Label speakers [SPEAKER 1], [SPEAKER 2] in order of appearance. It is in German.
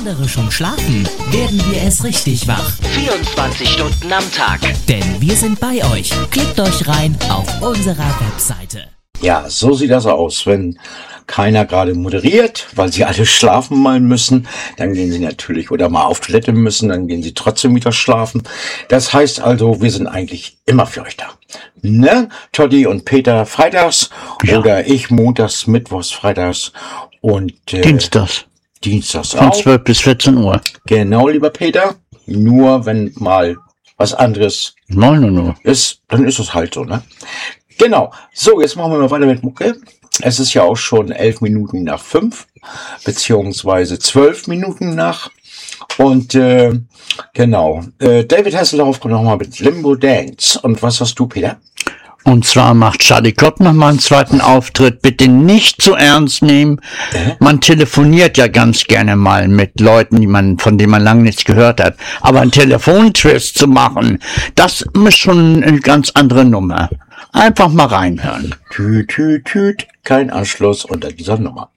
[SPEAKER 1] andere schon schlafen, werden wir erst richtig wach.
[SPEAKER 2] 24 Stunden am Tag.
[SPEAKER 1] Denn wir sind bei euch. Klickt euch rein auf unserer Webseite.
[SPEAKER 3] Ja, so sieht das aus, wenn keiner gerade moderiert, weil sie alle schlafen mal müssen, dann gehen sie natürlich oder mal auf Toilette müssen, dann gehen sie trotzdem wieder schlafen. Das heißt also, wir sind eigentlich immer für euch da. Ne? Toddy und Peter freitags oder ich montags, mittwochs, freitags und Dienstags
[SPEAKER 4] von 12 bis 14 Uhr.
[SPEAKER 3] Genau, lieber Peter. Nur wenn mal was anderes ist, dann ist es halt so, ne? Genau. So, jetzt machen wir mal weiter mit Mucke. Es ist ja auch schon 11 Minuten nach 5, beziehungsweise 12 Minuten nach. Und genau. David Hasselhoff kommt nochmal mit Limbo Dance. Und was hast du, Peter?
[SPEAKER 4] Und zwar macht Charlie Klopp nochmal einen zweiten Auftritt. Bitte nicht zu ernst nehmen. Man telefoniert ja ganz gerne mal mit Leuten, von denen man lange nichts gehört hat. Aber einen Telefontwist zu machen, das ist schon eine ganz andere Nummer. Einfach mal reinhören.
[SPEAKER 3] Tüt, tüt, tüt. Kein Anschluss unter dieser Nummer.